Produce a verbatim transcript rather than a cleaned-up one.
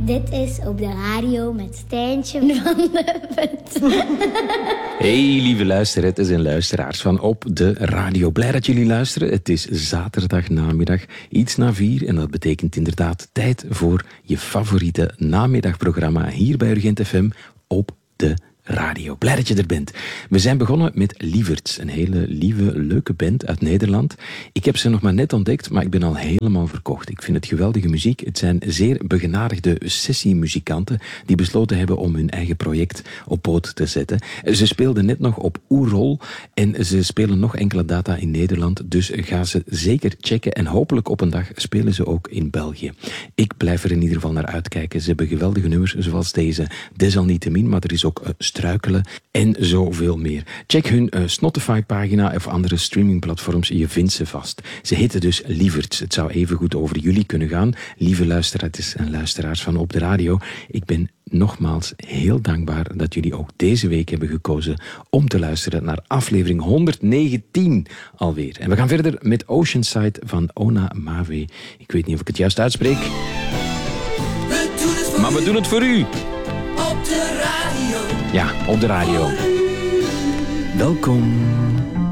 Dit is Op de Radio met Stijntje van de Vet. Hey lieve luisterettes en luisteraars van Op de Radio. Blij dat jullie luisteren. Het is zaterdagnamiddag, iets na vier. En dat betekent inderdaad tijd voor je favoriete namiddagprogramma hier bij Urgent F M op de radio. Blij dat je er bent. We zijn begonnen met Lieverts, een hele lieve, leuke band uit Nederland. Ik heb ze nog maar net ontdekt, maar ik ben al helemaal verkocht. Ik vind het geweldige muziek. Het zijn zeer begenadigde sessiemuzikanten die besloten hebben om hun eigen project op poot te zetten. Ze speelden net nog op Oerol en ze spelen nog enkele data in Nederland, dus ga ze zeker checken en hopelijk op een dag spelen ze ook in België. Ik blijf er in ieder geval naar uitkijken. Ze hebben geweldige nummers zoals deze, desalniettemin, maar er is ook uh, Struikelen en zoveel meer. Check hun uh, Spotify-pagina of andere streamingplatforms, je vindt ze vast. Ze heten dus Lieverts. Het zou even goed over jullie kunnen gaan, lieve luisteraars en luisteraars van Op de Radio. Ik ben nogmaals heel dankbaar dat jullie ook deze week hebben gekozen om te luisteren naar aflevering honderdnegentien alweer. En we gaan verder met Oceanside van Ona Mave. Ik weet niet of ik het juist uitspreek, maar we doen het voor u. Op de radio. Ja, op de radio. Welkom.